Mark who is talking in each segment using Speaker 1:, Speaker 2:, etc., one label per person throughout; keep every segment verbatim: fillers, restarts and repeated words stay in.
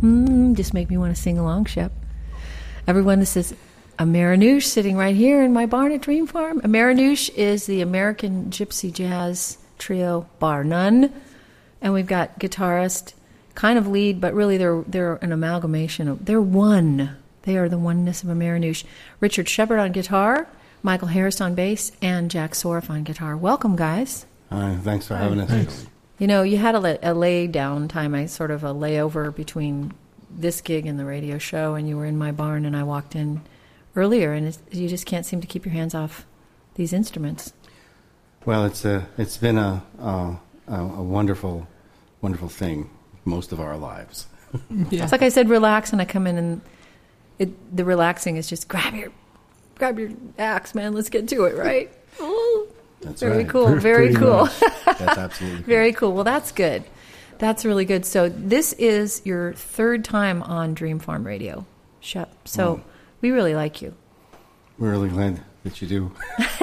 Speaker 1: Mm, just make me want to sing along, Shep. Everyone, this is Amaranouche sitting right here in my barn at Dream Farm. Amaranouche is the American Gypsy Jazz Trio, bar none. And we've got guitarist, kind of lead, but really they're they're an amalgamation of, they're one. They are the oneness of Amaranouche. Richard Shepard on guitar, Michael Harris on bass, and Jack Sorf on guitar. Welcome, guys.
Speaker 2: Hi, thanks for having us.
Speaker 3: Thanks.
Speaker 1: You know, you had a, lay, a lay down time, I sort of a layover between this gig and the radio show, and you were in my barn, and I walked in earlier, and it's, you just can't seem to keep your hands off these instruments.
Speaker 2: Well, it's a it's been a a, a wonderful wonderful thing most of our lives.
Speaker 3: Yeah.
Speaker 1: It's like I said, relax, and I come in, and it, the relaxing is just grab your grab your axe, man. Let's get to it, right? Ooh.
Speaker 2: That's
Speaker 1: Very
Speaker 2: right.
Speaker 1: cool.
Speaker 2: Pretty-
Speaker 1: Very
Speaker 2: pretty
Speaker 1: cool.
Speaker 2: much. That's absolutely cool.
Speaker 1: Very cool. Well, that's good. That's really good. So this is your third time on Dream Farm Radio, Shep. So
Speaker 2: Mm.
Speaker 1: we really like you.
Speaker 2: We're really glad that you do.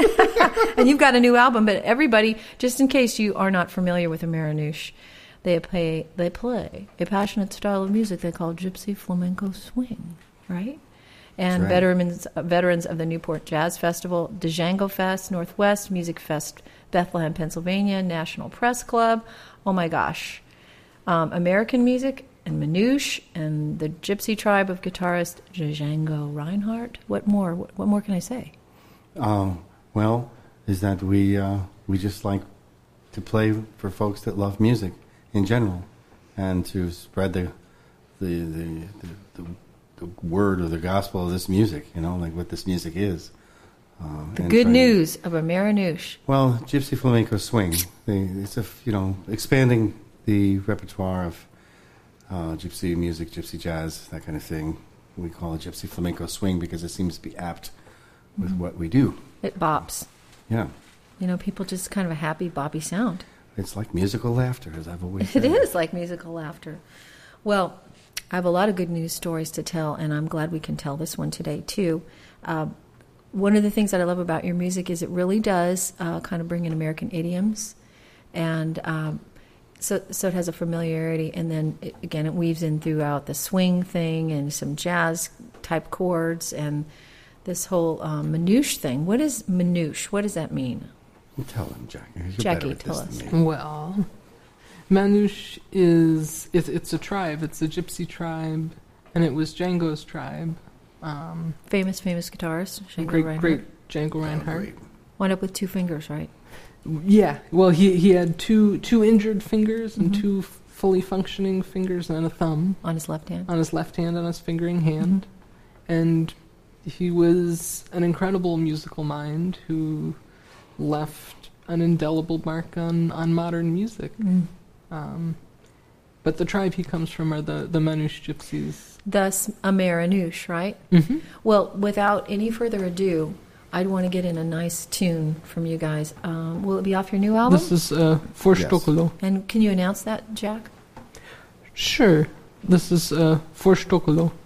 Speaker 1: And you've got a new album, but everybody, just in case you are not familiar with Amaranouche, they play they play a passionate style of music they call Gypsy Flamenco Swing, right? And
Speaker 2: right.
Speaker 1: veterans veterans of the Newport Jazz Festival, Django Fest, Northwest Music Fest, Bethlehem, Pennsylvania, National Press Club. Oh my gosh. Um, American music and Manouche and the Gypsy tribe of guitarist Django Reinhardt. What more? What, what more can I say?
Speaker 2: Um, well, is that we uh, we just like to play for folks that love music in general, and to spread the the the, the, the, the word or the gospel of this music. You know, like what this music is. Um,
Speaker 1: The
Speaker 2: and
Speaker 1: good
Speaker 2: trying to-
Speaker 1: news of Amaranouche.
Speaker 2: Well, Gypsy Flamenco Swing. They, it's a you know expanding the repertoire of uh, gypsy music, gypsy jazz, that kind of thing. We call it Gypsy Flamenco Swing because it seems to be apt with
Speaker 1: Mm-hmm.
Speaker 2: what we do.
Speaker 1: It bops.
Speaker 2: Yeah.
Speaker 1: You know, people just kind of a happy, boppy sound.
Speaker 2: It's like musical laughter, as I've always
Speaker 1: It
Speaker 2: said.
Speaker 1: is like musical laughter. Well, I have a lot of good news stories to tell, and I'm glad we can tell this one today, too. Uh, one of the things that I love about your music is it really does uh, kind of bring in American idioms, and um, so so it has a familiarity, and then, it, again, it weaves in throughout the swing thing and some jazz-type chords and this whole um, Manouche thing. What is Manouche? What does that mean?
Speaker 2: You tell him, Jackie. You're
Speaker 1: Jackie,
Speaker 2: better at
Speaker 1: tell
Speaker 2: this
Speaker 1: us.
Speaker 2: than me.
Speaker 3: Well, Manouche is it's, it's a tribe. It's a gypsy tribe, and it was Django's tribe. Um,
Speaker 1: Famous, famous guitarist, Django
Speaker 3: great,
Speaker 1: Reinhardt.
Speaker 3: great Django
Speaker 2: Oh,
Speaker 3: Reinhardt.
Speaker 2: great.
Speaker 1: Wound up with two fingers, right?
Speaker 3: Yeah. Well, he he had two two injured fingers and
Speaker 1: Mhm.
Speaker 3: two f- fully functioning fingers and a thumb
Speaker 1: On his left hand.
Speaker 3: on his left hand and his fingering hand, and he was an incredible musical mind who left an indelible mark on, on modern music.
Speaker 1: Mm.
Speaker 3: Um, but the tribe he comes from are the, the Manouche Gypsies.
Speaker 1: Thus, Amaranouche, right?
Speaker 3: Mm-hmm.
Speaker 1: Well, without any further ado, I'd want to get in a nice tune from you guys. Um, will it be off your new album?
Speaker 3: This is uh, For
Speaker 2: Yes.
Speaker 1: And can you announce that, Jack?
Speaker 3: Sure. This is uh, For Stokolo.